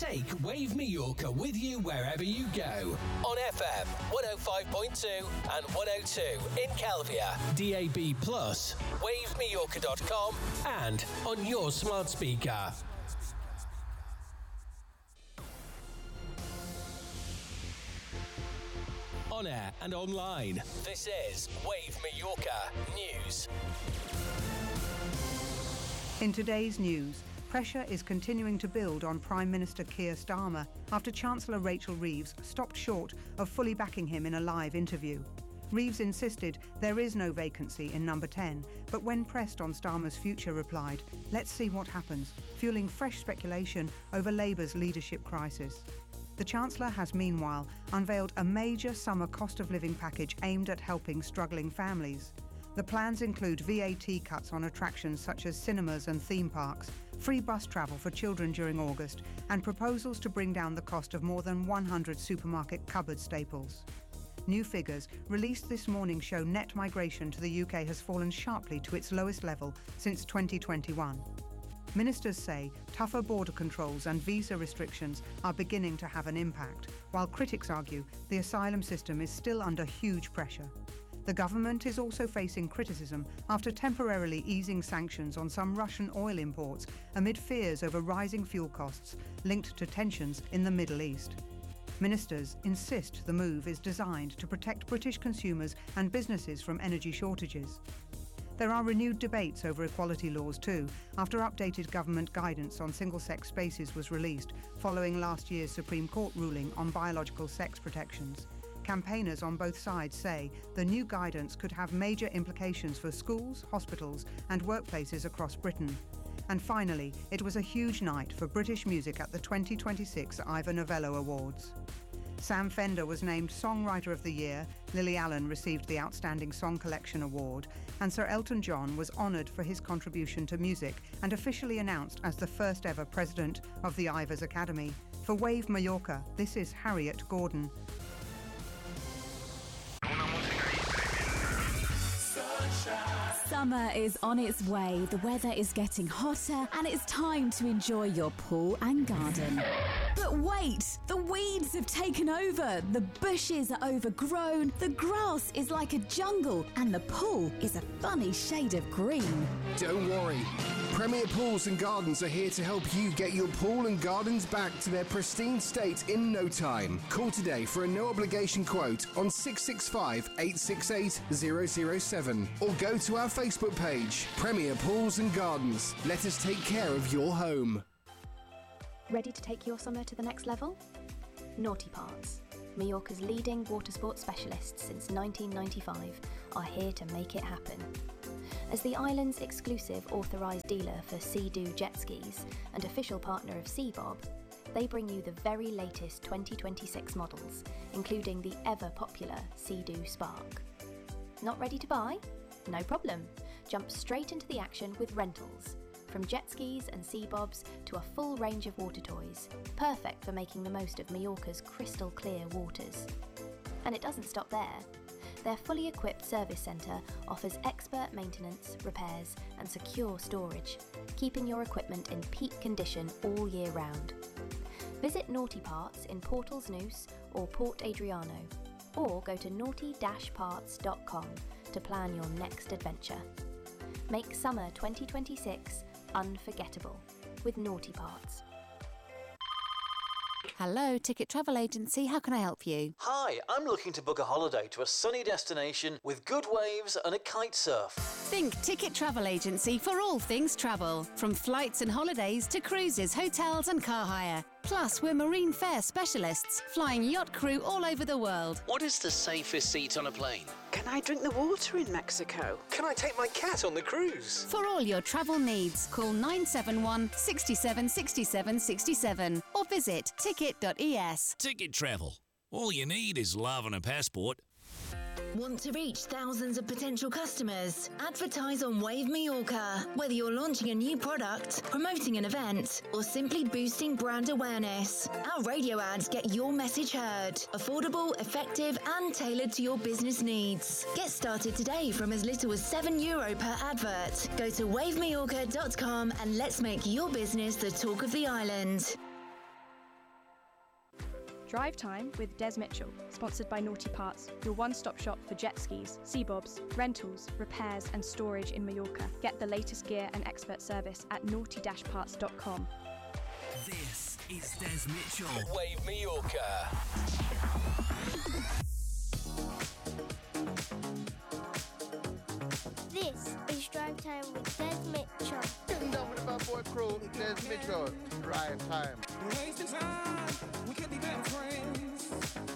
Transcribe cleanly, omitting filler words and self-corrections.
Take Wave Mallorca with you wherever you go. On FM 105.2 and 102 in Calvia, DAB+, wavemallorca.com and on your smart speaker. On air and online, this is Wave Mallorca News. In today's news, pressure is continuing to build on Prime Minister Keir Starmer after Chancellor Rachel Reeves stopped short of fully backing him in a live interview. Reeves insisted there is no vacancy in number 10, but when pressed on Starmer's future replied, "Let's see what happens," fueling fresh speculation over Labour's leadership crisis. The Chancellor has meanwhile unveiled a major summer cost of living package aimed at helping struggling families. The plans include VAT cuts on attractions such as cinemas and theme parks, free bus travel for children during August, and proposals to bring down the cost of more than 100 supermarket cupboard staples. New figures released this morning show net migration to the UK has fallen sharply to its lowest level since 2021. Ministers say tougher border controls and visa restrictions are beginning to have an impact, while critics argue the asylum system is still under huge pressure. The government is also facing criticism after temporarily easing sanctions on some Russian oil imports amid fears over rising fuel costs linked to tensions in the Middle East. Ministers insist the move is designed to protect British consumers and businesses from energy shortages. There are renewed debates over equality laws too, after updated government guidance on single-sex spaces was released following last year's Supreme Court ruling on biological sex protections. Campaigners on both sides say the new guidance could have major implications for schools, hospitals and workplaces across Britain. And finally, it was a huge night for British music at the 2026 Ivor Novello Awards. Sam Fender was named Songwriter of the Year, Lily Allen received the Outstanding Song Collection Award, and Sir Elton John was honoured for his contribution to music and officially announced as the first ever president of the Ivors Academy. For Wave Mallorca, this is Harriet Gordon. Summer is on its way, the weather is getting hotter, and it's time to enjoy your pool and garden. But wait, the weeds have taken over, the bushes are overgrown, the grass is like a jungle, and the pool is a funny shade of green. Don't worry. Premier Pools and Gardens are here to help you get your pool and gardens back to their pristine state in no time. Call today for a no-obligation quote on 665 868 007 or go to our Facebook page, Premier Pools and Gardens. Let us take care of your home. Ready to take your summer to the next level? Naughty Parts, Mallorca's leading water sports specialists since 1995, are here to make it happen. As the island's exclusive authorised dealer for Sea-Doo jet skis and official partner of Seabob, they bring you the very latest 2026 models, including the ever-popular Sea-Doo Spark. Not ready to buy? No problem. Jump straight into the action with rentals. From jet skis and Seabobs to a full range of water toys, perfect for making the most of Mallorca's crystal clear waters. And it doesn't stop there. Their fully equipped service centre offers expert maintenance, repairs and secure storage, keeping your equipment in peak condition all year round. Visit Naughty Parts in Portalsnoose or Port Adriano, or go to naughty-parts.com to plan your next adventure. Make summer 2026 unforgettable with Naughty Parts. Hello, Ticket Travel Agency, how can I help you? Hi, I'm looking to book a holiday to a sunny destination with good waves and a kite surf. Think Ticket Travel Agency for all things travel. From flights and holidays to cruises, hotels and car hire. Plus, we're marine fare specialists, flying yacht crew all over the world. What is the safest seat on a plane? Can I drink the water in Mexico? Can I take my cat on the cruise? For all your travel needs, call 971 67 67 67 or visit ticket.es. Ticket Travel. All you need is love and a passport. Want to reach thousands of potential customers? Advertise on Wave Mallorca. Whether you're launching a new product, promoting an event, or simply boosting brand awareness, our radio ads get your message heard. Affordable, effective, and tailored to your business needs. Get started today from as little as €7 per advert. Go to wavemallorca.com and let's make your business the talk of the island. Drive Time with Des Mitchell, sponsored by Naughty Parts, your one-stop shop for jet skis, sea bobs, rentals, repairs and storage in Mallorca. Get the latest gear and expert service at naughty-parts.com. This is Des Mitchell. Wave Mallorca. This is Drive Time with Des Mitchell. Getting down with the bad boy crew, Des Mitchell. Drive Time. Wasting time, we could be better friends.